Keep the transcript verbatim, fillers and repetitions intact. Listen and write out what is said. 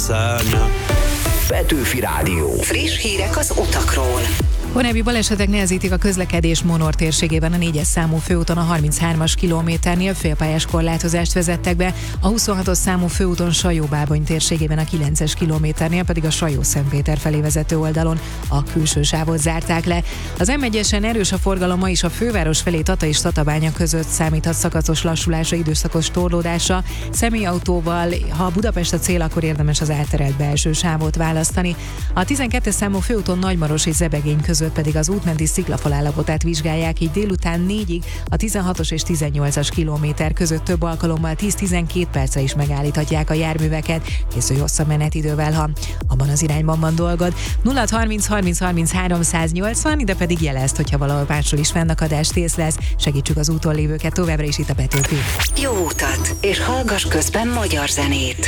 szárnya. Petőfi Rádió. Friss hírek az utakról. Korábbi balesetek nehezítik a közlekedés Monor térségében a négyes számú főúton a harminchármas kilométernél félpályás korlátozást vezettek be, a huszonhatos számú főúton Sajó-Bábony térségében a kilences kilométernél pedig a Sajó-Szentpéter felé vezető oldalon a külső sávot zárták le. Az em egyesen erős a forgalom ma is a főváros felé Tata és Tatabánya között számíthat szakaszos lassulásra, időszakos torlódásra. Személyautóval, ha Budapest a cél, akkor érdemes az elterelt belső sávot választani. A tizenkettes számú főúton Nagymaros és Zebegény között pedig az útmenti sziklafal állapotát vizsgálják, így délután négyig a tizenhatos és tizennyolcas kilométer között több alkalommal tíz-tizenkét percre is megállíthatják a járműveket, készülj hosszabb menetidővel, ha abban az irányban van dolgod. nulla harminc harminc harminchárom száznyolcvan, ide pedig jelezd, hogyha valahol máshol is fennakadást észlelsz, segítsük az úton lévőket továbbra is itt a Petőfi. Jó utat, és hallgass közben magyar zenét.